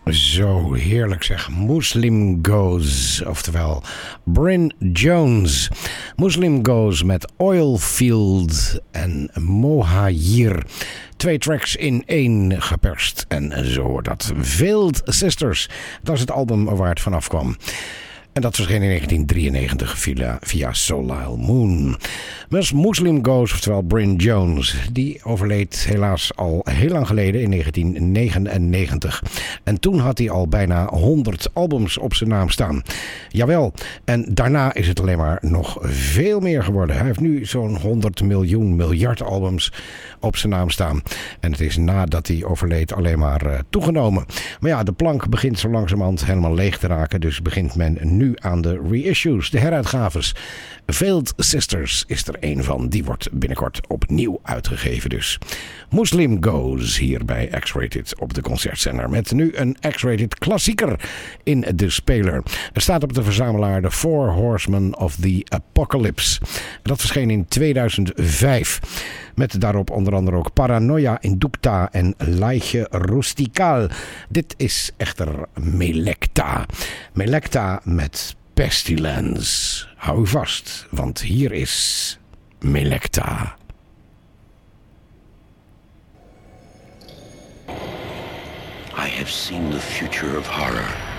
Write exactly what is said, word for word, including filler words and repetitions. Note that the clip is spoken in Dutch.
Zo heerlijk zeg. Muslim Goes, oftewel Bryn Jones. Muslim Goes met Oilfield en Mohajir. Twee tracks in één geperst. En zo hoort dat. Veiled Sisters, dat is het album waar het vanaf kwam. En dat verscheen in negentien drieënnegentig via, via Soleil Moon. Dus Muslim Goes, oftewel Bryn Jones, die overleed helaas al heel lang geleden in negentien negenennegentig. En toen had hij al bijna honderd albums op zijn naam staan. Jawel, en daarna is het alleen maar nog veel meer geworden. Hij heeft nu zo'n honderd miljoen miljard albums op zijn naam staan. En het is nadat hij overleed alleen maar uh, toegenomen. Maar ja, de plank begint zo langzamerhand helemaal leeg te raken. Dus begint men nu aan de reissues, de heruitgaves. Veiled Sisters is er een van. Die wordt binnenkort opnieuw uitgegeven dus. Muslim Goes hier bij X-Rated op de concertzender. Met nu een X-Rated klassieker in de speler. Er staat op de verzamelaar The Four Horsemen of the Apocalypse. Dat verscheen in tweeduizend vijf. Met daarop onder andere ook Paranoia Inducta en Laiche Rustical. Dit is echter Melecta. Melecta met Pestilence. Hou u vast, want hier is Melecta. I have seen the future of horror.